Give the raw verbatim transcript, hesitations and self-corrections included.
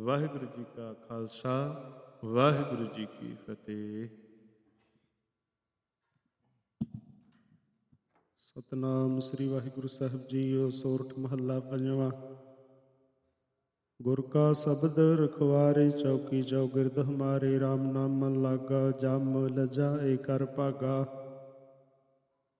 ਵਾਹਿਗੁਰੂ ਜੀ ਕਾ ਖਾਲਸਾ, ਵਾਹਿਗੁਰੂ ਜੀ ਕੀ ਫਤਿਹ। ਸਤਨਾਮ ਸ੍ਰੀ ਵਾਹਿਗੁਰੂ ਸਾਹਿਬ ਜੀਓ। ਸੋਰਠ ਮਹੱਲਾ ਪੰਜਵਾਂ। ਗੁਰ ਕਾ ਸ਼ਬਦ ਰਖਵਾਰੇ, ਚੌਕੀ ਚੌਗਿਰਦ ਹਮਾਰੇ। ਰਾਮ ਨਾਮ ਮਨ ਲਾਗਾ, ਜਮ ਲਜਾਏ ਕਰ ਭਾਗਾ।